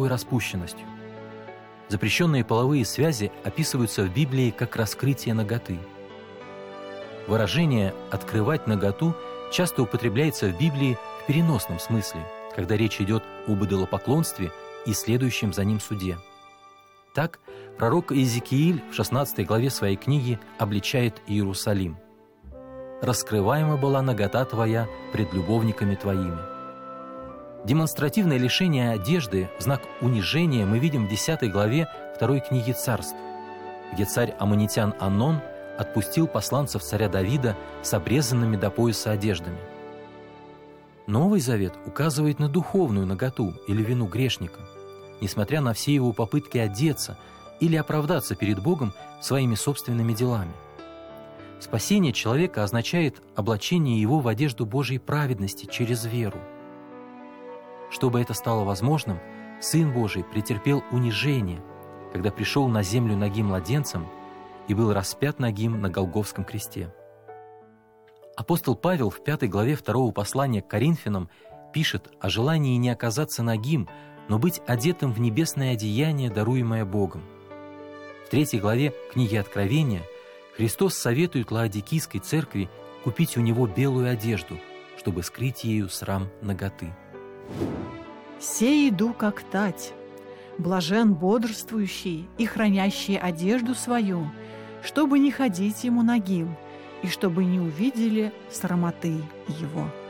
половой распущенностью. Запрещенные половые связи описываются в Библии как раскрытие наготы. Выражение «открывать наготу» часто употребляется в Библии в переносном смысле, когда речь идет об идолопоклонстве и следующем за ним суде. Так, пророк Иезекииль в 16 главе своей книги обличает Иерусалим. «Раскрываема была нагота твоя пред любовниками твоими». Демонстративное лишение одежды в знак унижения мы видим в 10 главе 2 книги Царств, где царь аммонитян Онон отпустил посланцев царя Давида с обрезанными до пояса одеждами. Новый Завет указывает на духовную наготу или вину грешника, несмотря на все его попытки одеться или оправдаться перед Богом своими собственными делами. Спасение человека означает облачение его в одежду Божьей праведности через веру. Чтобы это стало возможным, Сын Божий претерпел унижение, когда пришел на землю нагим младенцем и был распят нагим на Голгофском кресте. Апостол Павел в 5 главе 2 послания к Коринфянам пишет о желании не оказаться нагим, но быть одетым в небесное одеяние, даруемое Богом. В 3 главе книги Откровения Христос советует Лаодикийской церкви купить у Него белую одежду, чтобы скрыть ею срам наготы. «Се иду, как тать, блажен бодрствующий и хранящий одежду свою, чтобы не ходить ему нагим, и чтобы не увидели срамоты его».